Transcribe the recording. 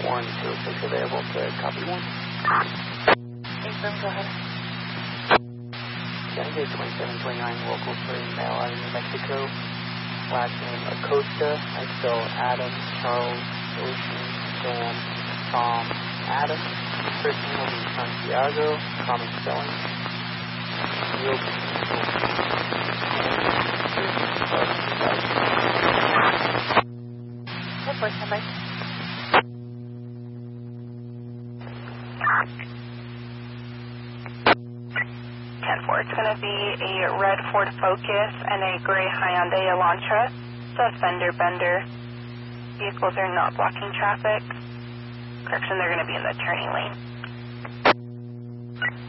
106 available to copy 1. Affirm, go ahead. Candidate 2729 local for male out of New Mexico. Last name Acosta. I spell Adam, Charles, Ocean, Sam, Tom, Adam. First name will be Santiago, common spelling. Real Report, somebody. 10-4, it's going to be a red Ford Focus and a gray Hyundai Elantra. It's a fender bender. Vehicles are not blocking traffic. Correction, they're going to be in the turning lane.